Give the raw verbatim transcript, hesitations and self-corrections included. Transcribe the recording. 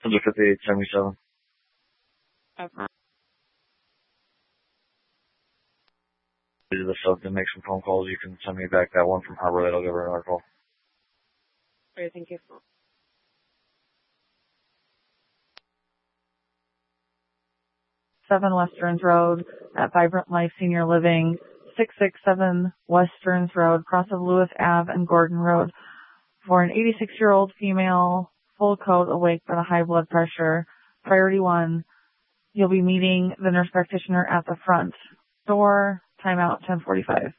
Messenger fifty-eight seventy-seven. Okay. To the sub to make some phone calls. You can send me back that one from Harbor Light. I'll give her another call. Okay, thank you. seven Westerns Road at Vibrant Life Senior Living, six six seven Westerns Road, cross of Lewis Avenue and Gordon Road, for an eighty-six-year-old female, full coat, awake but a high blood pressure. Priority one, you'll be meeting the nurse practitioner at the front door. Timeout ten forty-five.